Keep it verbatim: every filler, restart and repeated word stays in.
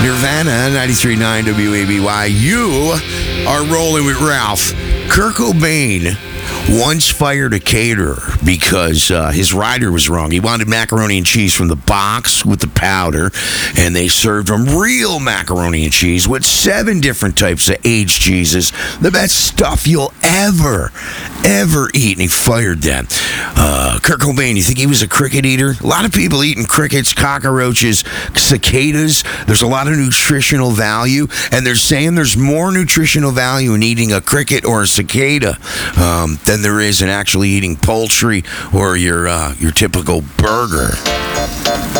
Nirvana, ninety-three point nine W A B Y. You are rolling with Ralph. Kurt Cobain once fired a caterer because uh, his rider was wrong. He wanted macaroni and cheese from the box with the powder, and they served him real macaroni and cheese with seven different types of aged cheeses. The best stuff you'll ever, ever eat, and he fired them. Uh, Kurt Cobain, you think he was a cricket eater? A lot of people eating crickets, cockroaches, cicadas. There's a lot of nutritional value, and they're saying there's more nutritional value in eating a cricket or a cicada um, than there is in actually eating poultry or your uh, your typical burger.